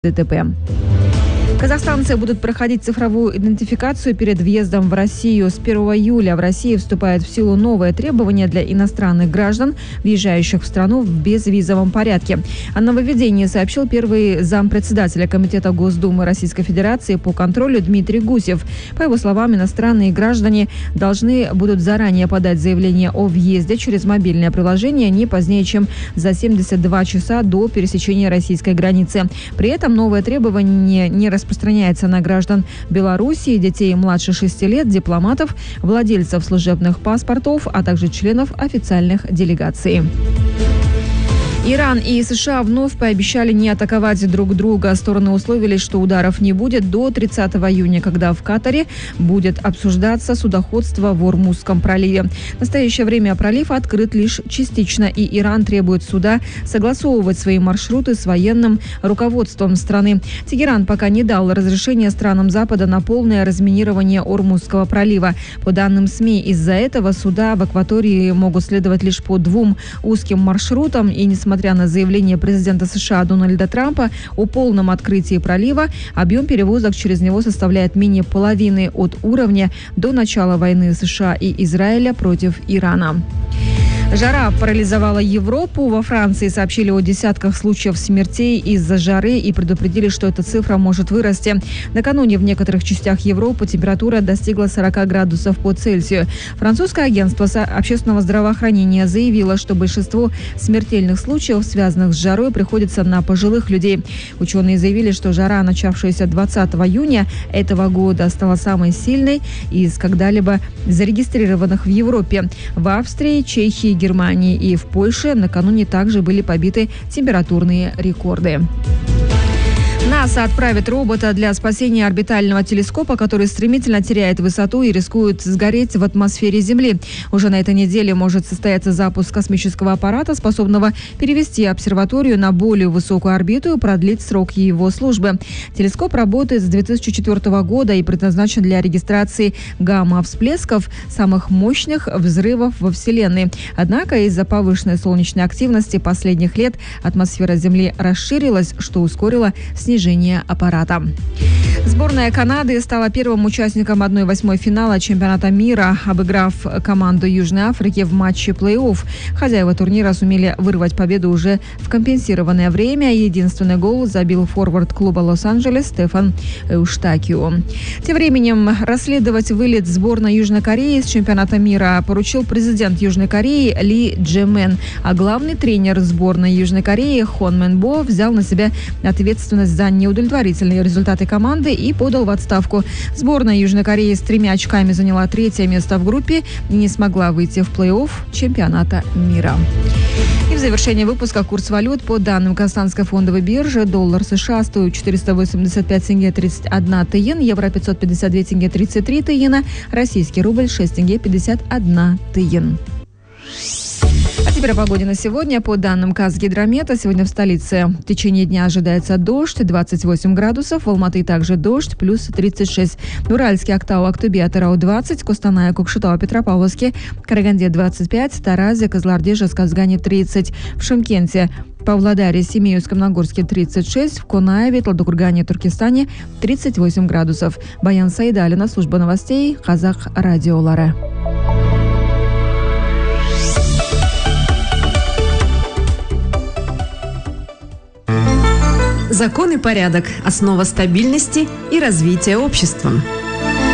ДТП. Казахстанцы будут проходить цифровую идентификацию перед въездом в Россию. С 1 июля в России вступает в силу новое требование для иностранных граждан, въезжающих в страну в безвизовом порядке. О нововведении сообщил первый зампредседателя Комитета Госдумы Российской Федерации по контролю Дмитрий Гусев. По его словам, иностранные граждане должны будут заранее подать заявление о въезде через мобильное приложение не позднее, чем за 72 часа до пересечения российской границы. При этом новое требование не распространяется на граждан Белоруссии, детей младше 6 лет, дипломатов, владельцев служебных паспортов, а также членов официальных делегаций. Иран и США вновь пообещали не атаковать друг друга. Стороны условились, что ударов не будет до 30 июня, когда в Катаре будет обсуждаться судоходство в Ормузском проливе. В настоящее время пролив открыт лишь частично, и Иран требует суда согласовывать свои маршруты с военным руководством страны. Тегеран пока не дал разрешения странам Запада на полное разминирование Ормузского пролива. По данным СМИ, из-за этого суда в акватории могут следовать лишь по двум узким маршрутам, и несмотря на заявление президента США Дональда Трампа о полном открытии пролива, объем перевозок через него составляет менее половины от уровня до начала войны США и Израиля против Ирана. Жара парализовала Европу. Во Франции сообщили о десятках случаев смертей из-за жары и предупредили, что эта цифра может вырасти. Накануне в некоторых частях Европы температура достигла 40 градусов по Цельсию. Французское агентство общественного здравоохранения заявило, что большинство смертельных случаев, связанных с жарой, приходится на пожилых людей. Ученые заявили, что жара, начавшаяся 20 июня этого года, стала самой сильной из когда-либо зарегистрированных в Европе. В Австрии, Чехии, Германии и в Польше накануне также были побиты температурные рекорды. НАСА отправит робота для спасения орбитального телескопа, который стремительно теряет высоту и рискует сгореть в атмосфере Земли. Уже на этой неделе может состояться запуск космического аппарата, способного перевести обсерваторию на более высокую орбиту и продлить срок его службы. Телескоп работает с 2004 года и предназначен для регистрации гамма-всплесков, самых мощных взрывов во Вселенной. Однако из-за повышенной солнечной активности последних лет атмосфера Земли расширилась, что ускорило снижение аппарата. Сборная Канады стала первым участником 1/8 финала чемпионата мира, обыграв команду Южной Африки в матче плей-офф. Хозяева турнира сумели вырвать победу уже в компенсированное время. Единственный гол забил форвард клуба Лос-Анджелес Стефан Эуштакио. Тем временем расследовать вылет сборной Южной Кореи с чемпионата мира поручил президент Южной Кореи Ли Джемен, а главный тренер сборной Южной Кореи Хон Мэн Бо взял на себя ответственность за неудовлетворительные результаты команды и подал в отставку. Сборная Южной Кореи с 3 очками заняла 3-е место в группе и не смогла выйти в плей-офф чемпионата мира. И в завершение выпуска курс валют. По данным Казахстанской фондовой биржи, доллар США стоит 485 тенге 31 тиен, евро 552 тенге 33 тиена, российский рубль 6 тенге 51 тиен. А теперь о погоде на сегодня. По данным Казгидромета, сегодня в столице в течение дня ожидается дождь, 28 градусов, в Алматы также дождь, плюс 36. В Уральске, Актау, Актубе, Атырау 20, Костанае, Кокшетау, Петропавловске, Караганде 25, Таразе, Кызылорде, Жезказгане 30, в Шымкенте, Павлодаре, Семею, Камногорске 36, в Конаеве, Талдыкургане, Туркестане 38 градусов. Баян Сайдалина, служба новостей, Казах радиолары. Закон и порядок – основа стабильности и развития общества.